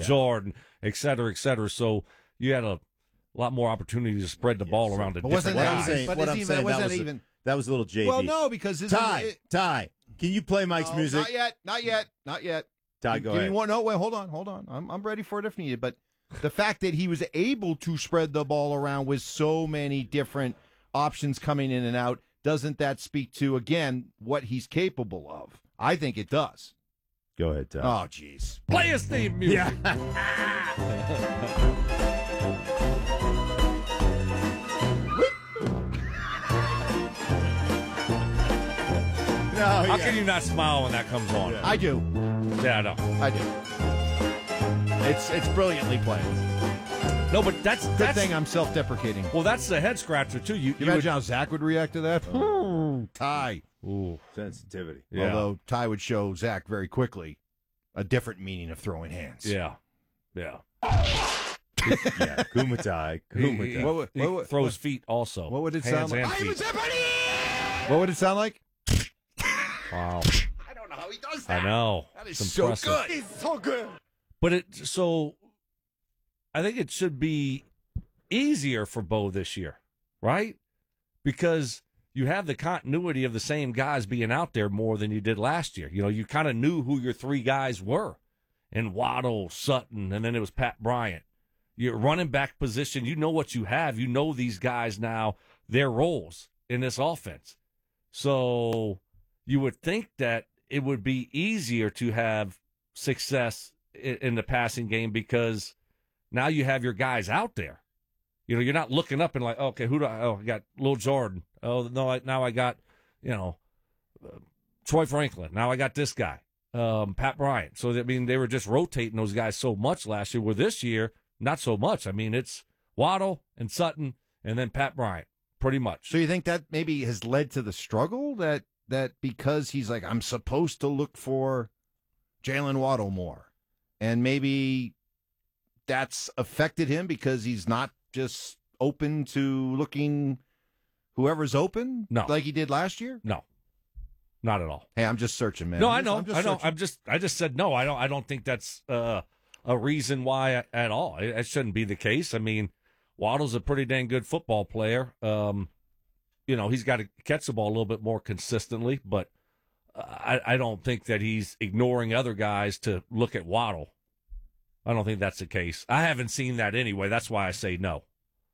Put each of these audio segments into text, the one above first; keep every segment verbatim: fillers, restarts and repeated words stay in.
yeah. Jordan, et cetera, et cetera. So you had a lot more opportunity to spread the ball yes, around to but different wasn't that guys. saying, But what is I'm even- saying, was that that was, even- a, that was a little J V. Well, no, because isn't Ty, it, Ty, can you play Mike's no, music? Not yet, not yet, not yet. Ty, Give go me ahead. one. No, wait, hold on, hold on. I'm I'm ready for it if needed. But the fact that he was able to spread the ball around with so many different options coming in and out, doesn't that speak to, again, what he's capable of? I think it does. Go ahead, Ty. Oh, jeez. Play his theme music. No, How yeah. can you not smile when that comes on? I do. Yeah, I know. I do. It's it's brilliantly played. No, but that's Good that's thing I'm self-deprecating. well, that's the head scratcher too. You, Can you you imagine how Zach would react to that? Oh. Ty. would, ooh, Sensitivity. yeah, Although Ty would show Zach very quickly a different meaning of throwing hands. yeah, yeah. Yeah, Kumatai. He, he- Kumatai. What would- he what would- throws feet also. what would it Hands sound like? and feet. What would it sound like? Wow, I don't know how he does I know. That is It's so impressive. good. He's so good. But it so I think it should be easier for Bo this year, right? Because you have the continuity of the same guys being out there more than you did last year. You know, you kind of knew who your three guys were. And Waddle, Sutton, and then it was Pat Bryant. Your running back position, you know what you have. You know these guys now, their roles in this offense. So you would think that it would be easier to have success in, in the passing game because now you have your guys out there. You know, you're not looking up and like, okay, who do I, oh, I got Lil Jordan. Oh, no, I, now I got, you know, uh, Troy Franklin. Now I got this guy, um, Pat Bryant. So, I mean, they were just rotating those guys so much last year. Where this year, not so much. I mean, it's Waddle and Sutton and then Pat Bryant, pretty much. So you think that maybe has led to the struggle that that because he's like, I'm supposed to look for Jalen Waddle more, and maybe that's affected him because he's not just open to looking whoever's open, No. like he did last year. No, not at all. Hey, I'm just searching, man. No, I'm I just- know, I'm just I know. searching. I'm just, I just said no. I don't, I don't think that's uh, a reason why at all. It, it shouldn't be the case. I mean, Waddle's a pretty dang good football player. Um, you know, he's got to catch the ball a little bit more consistently, but I, I don't think that he's ignoring other guys to look at Waddle. I don't think that's the case. I haven't seen that anyway. That's why I say no.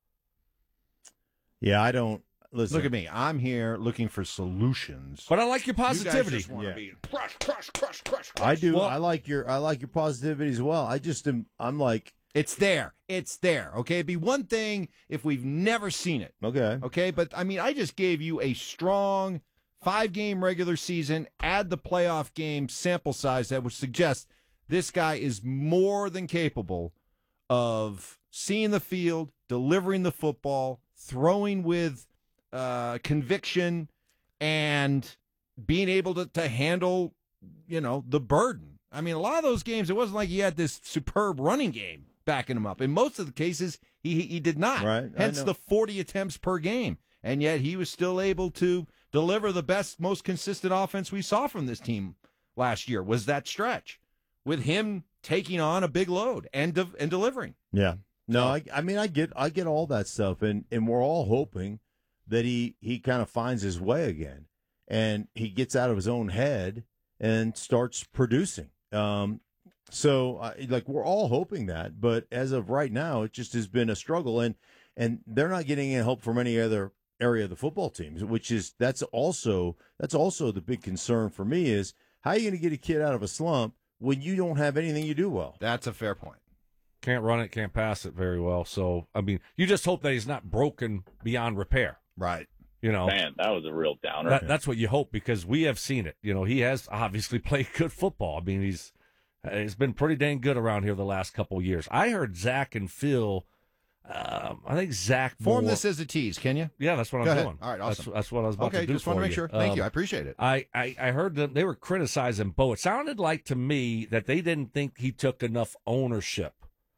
Yeah, I don't. Listen. Look at me. I'm here looking for solutions. But I like your You guys positivity. just want to Yeah. be crush, crush, crush, crush, crush. I do. Well- I like your. I like your positivity as well. I just am. I'm like, It's there. It's there. Okay. It'd be one thing if we've never seen it. okay. Okay. But I mean, I just gave you a strong five game regular season, add the playoff game sample size that would suggest this guy is more than capable of seeing the field, delivering the football, throwing with uh, conviction, and being able to, to handle, you know, the burden. I mean, a lot of those games, it wasn't like he had this superb running game backing him up. In most of the cases, he he did not. Right, I Hence know. the forty attempts per game. And yet he was still able to deliver the best, most consistent offense we saw from this team last year was that stretch with him taking on a big load and de- and delivering. Yeah. No, I, I mean, I get, I get all that stuff, and, and we're all hoping that he, he kind of finds his way again, and he gets out of his own head and starts producing. Um, so, I, like, we're all hoping that, but as of right now, it just has been a struggle, and and they're not getting any help from any other area of the football teams, which is that's also that's also the big concern for me is how are you going to get a kid out of a slump when you don't have anything you do well? That's a fair point. Can't run it, can't pass it very well. So, I mean, you just hope that he's not broken beyond repair. Right. You know, Man, that was a real downer. that, that's what you hope because we have seen it. You know, he has obviously played good football. I mean, he's he's been pretty dang good around here the last couple of years. I heard Zach and Phil. Um, I think Zach Form more, this as a tease, can you? Yeah, that's what Go I'm ahead. doing. All right, awesome. That's, that's what I was about Okay, to do. just want for to make you. sure. Thank Um, you. I appreciate it. I, I, I heard that they were criticizing Bo. It sounded like to me that they didn't think he took enough ownership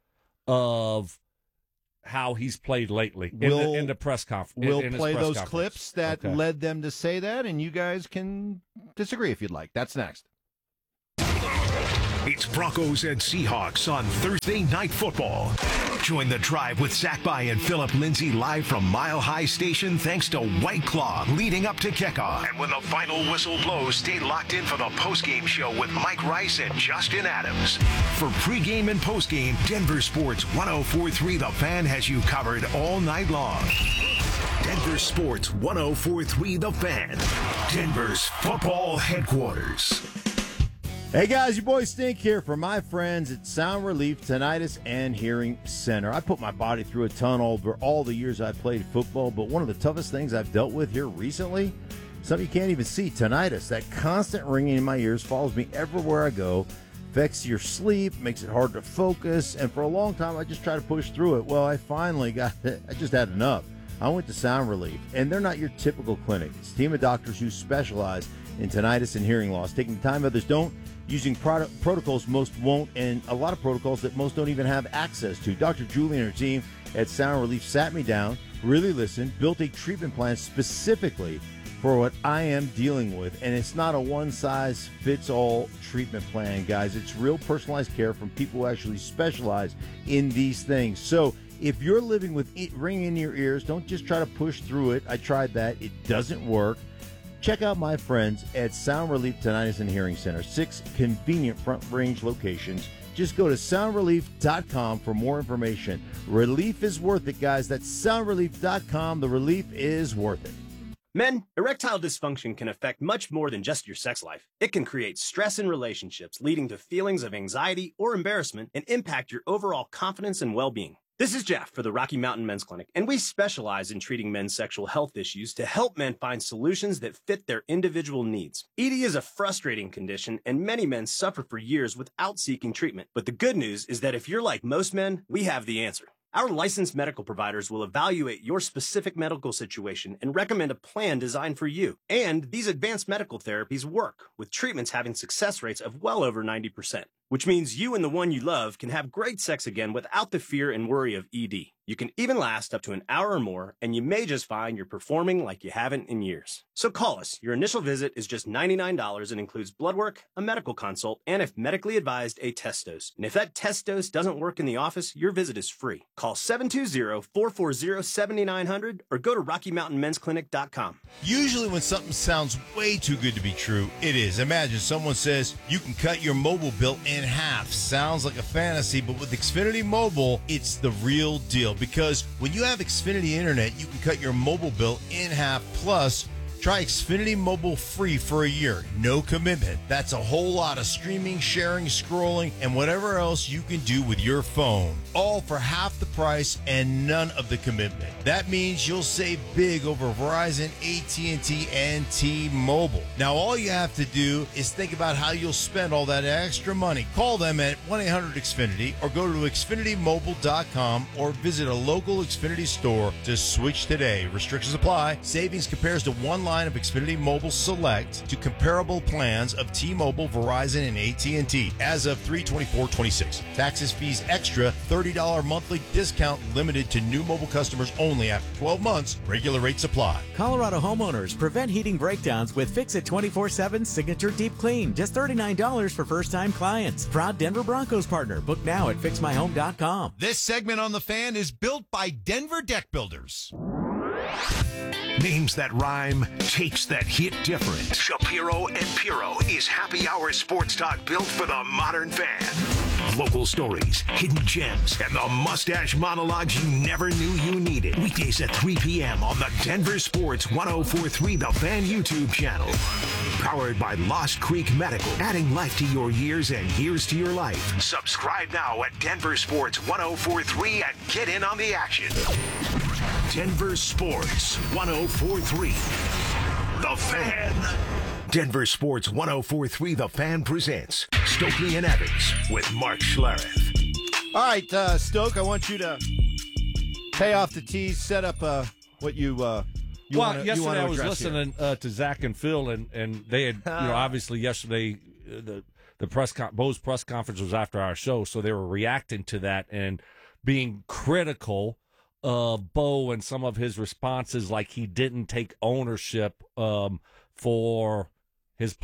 of how he's played lately in, We'll- the, in the press conference. We'll in his play press those conference. clips that Okay. led them to say that, and you guys can disagree if you'd like. That's next. It's Broncos and Seahawks on Thursday Night Football. Join the drive with Zach By and Philip Lindsay live from Mile High Station thanks to White Claw leading up to kickoff. And when the final whistle blows, stay locked in for the postgame show with Mike Rice and Justin Adams. For pregame and postgame, Denver Sports one oh four point three The Fan has you covered all night long. Denver Sports one oh four point three The Fan, Denver's football headquarters. Hey guys, your boy Stink here for my friends at Sound Relief Tinnitus and Hearing Center. I put my body through a ton over all the years I played football, but one of the toughest things I've dealt with here recently, something you can't even see, tinnitus. That constant ringing in my ears follows me everywhere I go, affects your sleep, makes it hard to focus, and for a long time I just tried to push through it. Well, I finally got it. I just had enough. I went to Sound Relief, and they're not your typical clinic. It's a team of doctors who specialize in tinnitus and hearing loss, taking the time others don't, using product, protocols most won't, and a lot of protocols that most don't even have access to. Doctor Julie and her team at Sound Relief sat me down, really listened, built a treatment plan specifically for what I am dealing with. And it's not a one-size-fits-all treatment plan, guys. It's real personalized care from people who actually specialize in these things. So if you're living with it ringing in your ears, don't just try to push through it. I tried that. It doesn't work. Check out my friends at Sound Relief Tinnitus and Hearing Center. Six convenient Front Range locations. Just go to sound relief dot com for more information. Relief is worth it, guys. That's sound relief dot com. The relief is worth it. Men, erectile dysfunction can affect much more than just your sex life. It can create stress in relationships, leading to feelings of anxiety or embarrassment, and impact your overall confidence and well-being. This is Jeff for the Rocky Mountain Men's Clinic, and we specialize in treating men's sexual health issues to help men find solutions that fit their individual needs. E D is a frustrating condition, and many men suffer for years without seeking treatment. But the good news is that if you're like most men, we have the answer. Our licensed medical providers will evaluate your specific medical situation and recommend a plan designed for you. And these advanced medical therapies work, with treatments having success rates of well over ninety percent. Which means you and the one you love can have great sex again without the fear and worry of E D. You can even last up to an hour or more, and you may just find you're performing like you haven't in years. So call us. Your initial visit is just ninety-nine dollars and includes blood work, a medical consult, and if medically advised, a test dose. And if that test dose doesn't work in the office, your visit is free. Call seven two zero, four four zero, seven nine zero zero or go to rocky mountain men's clinic dot com. Usually when something sounds way too good to be true, it is. Imagine someone says you can cut your mobile bill in half. Sounds like a fantasy, but with Xfinity Mobile, it's the real deal. Because when you have Xfinity Internet, you can cut your mobile bill in half. Plus, try Xfinity Mobile free for a year. No commitment. That's a whole lot of streaming, sharing, scrolling, and whatever else you can do with your phone. All for half the price and none of the commitment. That means you'll save big over Verizon, A T and T, and T-Mobile. Now, all you have to do is think about how you'll spend all that extra money. Call them at one eight hundred X Finity or go to xfinity mobile dot com or visit a local Xfinity store to switch today. Restrictions apply. Savings compares to one line of Xfinity Mobile Select to comparable plans of T-Mobile, Verizon, and A T and T as of three twenty-four twenty-six. Taxes, fees extra, thirty dollars monthly discount limited to new mobile customers only after twelve months. Regular rates apply. Colorado homeowners, prevent heating breakdowns with Fix-It twenty-four seven Signature Deep Clean. Just thirty-nine dollars for first-time clients. Proud Denver Broncos partner. Book now at fix my home dot com. This segment on The Fan is built by Denver Deck Builders. Names that rhyme, tapes that hit different. Shapiro and Piro is happy hour sports talk built for the modern fan. Local stories, hidden gems, and the mustache monologues you never knew you needed. Weekdays at three p.m. on the Denver Sports one oh four point three The Fan YouTube channel. Powered by Lost Creek Medical, adding life to your years and years to your life. Subscribe now at Denver Sports one oh four point three and get in on the action. Denver Sports one oh four point three The Fan. Denver Sports one oh four point three The Fan presents Stokely and Evans with Mark Schlereth. All right, uh, Stoke, I want you to pay off the tees, set up uh, what you uh, you well, wanna, yesterday you wanna I was address listening uh, to Zach and Phil, and, and they had, you know, obviously yesterday uh, the the press con- Bo's press conference was after our show, so they were reacting to that and being critical of Bo and some of his responses, like he didn't take ownership um, for his play.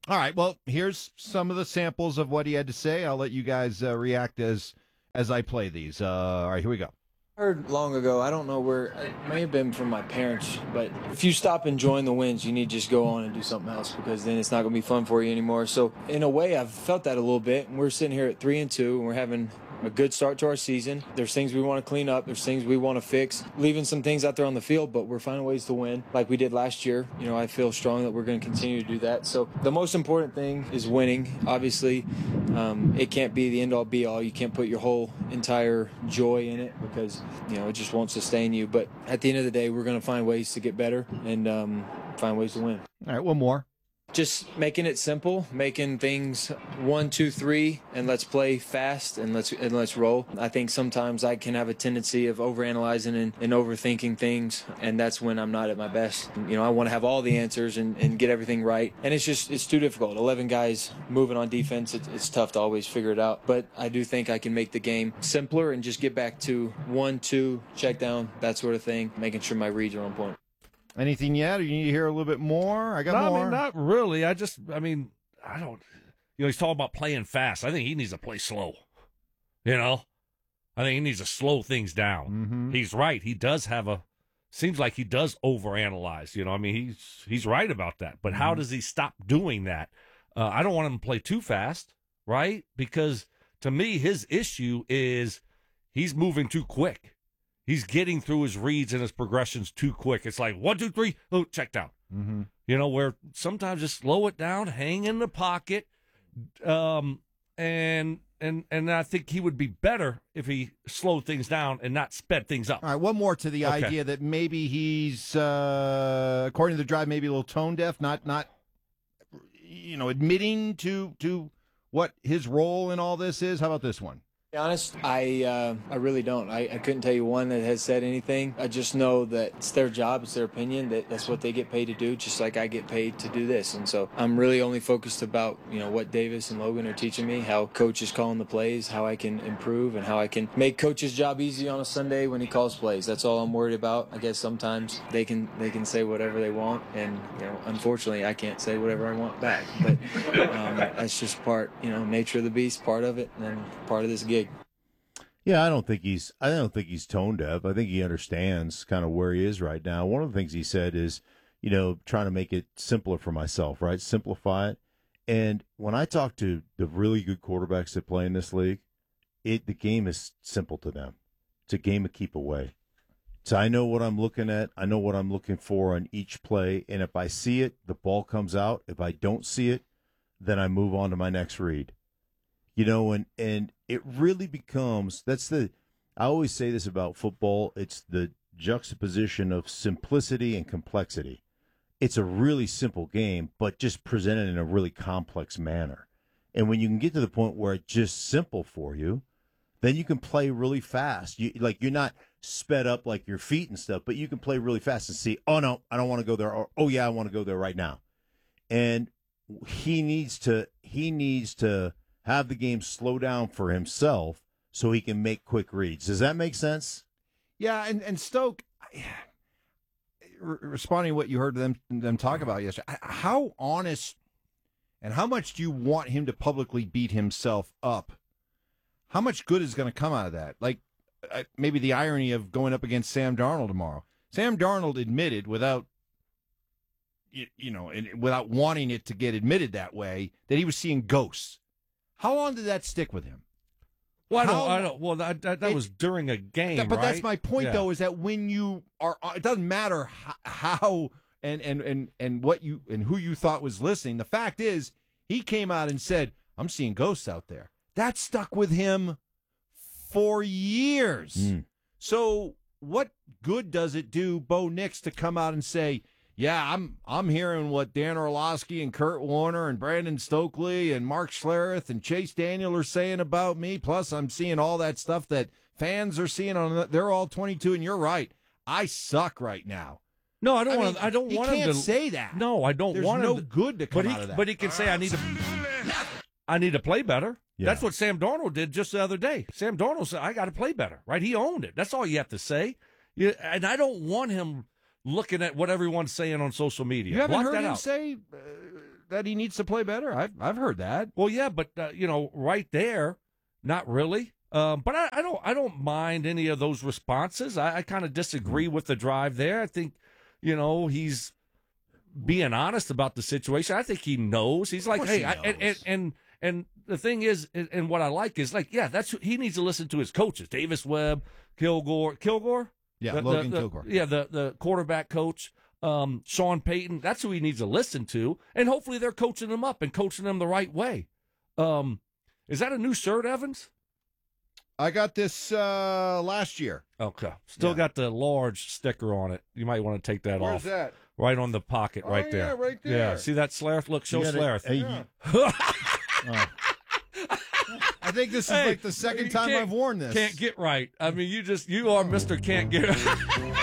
All right. Well, here's some of the samples of what he had to say. I'll let you guys uh, react as as I play these. Uh, all right, here we go. I heard long ago, I don't know where, it may have been from my parents, but if you stop enjoying the wins, you need to just go on and do something else because then it's not going to be fun for you anymore. So in a way, I've felt that a little bit. And we're sitting here at three and two, and we're having a good start to our season. There's things we want to clean up. There's things we want to fix, leaving some things out there on the field, but we're finding ways to win like we did last year. You know, I feel strong that we're going to continue to do that. So the most important thing is winning. Obviously, um, it can't be the end-all be-all. You can't put your whole entire joy in it because, you know, it just won't sustain you. But at the end of the day, we're going to find ways to get better and um, find ways to win. All right, one more. Just making it simple, making things one, two, three, and let's play fast and let's and let's roll. I think sometimes I can have a tendency of overanalyzing and, and overthinking things, and that's when I'm not at my best. You know, I want to have all the answers and, and get everything right, and it's just it's too difficult. eleven guys moving on defense, it, it's tough to always figure it out. But I do think I can make the game simpler and just get back to one, two, check down, that sort of thing, making sure my reads are on point. Anything yet, or you need to hear a little bit more? I got no, more. I mean, not really. I just, I mean, I don't, you know, he's talking about playing fast. I think he needs to play slow. You know? I think he needs to slow things down. Mm-hmm. He's right. He does have a, seems like he does overanalyze. You know, I mean, he's he's right about that. But mm-hmm. how does he stop doing that? Uh, I don't want him to play too fast, right? Because to me, his issue is he's moving too quick. He's getting through his reads and his progressions too quick. It's like, one, two, three, oh, check down. Mm-hmm. You know, where sometimes just slow it down, hang in the pocket, um, and and and I think he would be better if he slowed things down and not sped things up. All right, one more to the Okay. idea that maybe he's, uh, according to the drive, maybe a little tone deaf, not not, you know, admitting to to what his role in all this is. How about this one? To be honest, I uh, I really don't. I, I couldn't tell you one that has said anything. I just know that it's their job, it's their opinion, that that's what they get paid to do, just like I get paid to do this. And so I'm really only focused about, you know, what Davis and Logan are teaching me, how Coach is calling the plays, how I can improve, and how I can make Coach's job easy on a Sunday when he calls plays. That's all I'm worried about. I guess sometimes they can they can say whatever they want, and you know, unfortunately, I can't say whatever I want back. But um, that's just part, you know, nature of the beast, part of it, and part of this gig. Yeah, I don't think he's I don't think he's tone deaf. I think he understands kind of where he is right now. One of the things he said is, you know, trying to make it simpler for myself, right? Simplify it. And when I talk to the really good quarterbacks that play in this league, it the game is simple to them. It's a game of keep away. So I know what I'm looking at. I know what I'm looking for on each play. And if I see it, the ball comes out. If I don't see it, then I move on to my next read. You know, and, and it really becomes, that's the, I always say this about football, it's the juxtaposition of simplicity and complexity. It's a really simple game, but just presented in a really complex manner. And when you can get to the point where it's just simple for you, then you can play really fast. You like, you're not sped up like your feet and stuff, but you can play really fast and see, oh, no, I don't want to go there. Or, oh, yeah, I want to go there right now. And he needs to, he needs to, have the game slow down for himself so he can make quick reads. Does that make sense? Yeah, and, and Stoke, re- responding to what you heard them them talk about yesterday, how honest and how much do you want him to publicly beat himself up? How much good is going to come out of that? Like, uh, maybe the irony of going up against Sam Darnold tomorrow. Sam Darnold admitted without, you, you know, without wanting it to get admitted that way, that he was seeing ghosts. How long did that stick with him? Well, I don't, How, I don't, well, that, that, that it, was during a game, that, But right? that's my point, yeah. though, is that when you are, it doesn't matter how, how and, and, and, and what you and who you thought was listening. The fact is, he came out and said, I'm seeing ghosts out there. That stuck with him for years. Mm. So what good does it do Bo Nix to come out and say, yeah, I'm I'm hearing what Dan Orlovsky and Kurt Warner and Brandon Stokely and Mark Schlereth and Chase Daniel are saying about me. Plus, I'm seeing all that stuff that fans are seeing on. The, they're all twenty-two, and you're right. I suck right now. No, I don't I want. mean, to I don't he want can't him to say that. No, I don't There's want no him to, good to come but he, out of that. But he can say, "I need to." I need to play better. Yeah. That's what Sam Darnold did just the other day. Sam Darnold said, "I got to play better." Right? He owned it. That's all you have to say. You, and I don't want him looking at what everyone's saying on social media. You haven't Block heard that him out. say uh, that he needs to play better. I've I've heard that. Well, yeah, but uh, you know, right there, not really. Um, but I, I don't I don't mind any of those responses. I, I kind of disagree with the drive there. I think, you know, he's being honest about the situation. I think he knows. He's like, hey, he I, and, and and and the thing is, and, and what I like is like, yeah, that's he needs to listen to his coaches, Davis Webb, Kilgore, Kilgore, Yeah, The- Logan the- the- Kilgore. yeah, the the quarterback coach, um, Sean Payton. That's who he needs to listen to, and hopefully they're coaching him up and coaching him the right way. Um, is that a new shirt, Evans? I got this uh, last year. Okay. Still Yeah. got the large sticker on it. You might want to take that Where's off. that? Right on the pocket, Oh, right yeah, there. right there. Yeah. See that Slareth? Look, show You gotta- Slareth. hey, Yeah. you- oh. I think this is Hey, like the second you time can't- I've worn this. Can't get right. I mean, you just, you are Mister Can't Get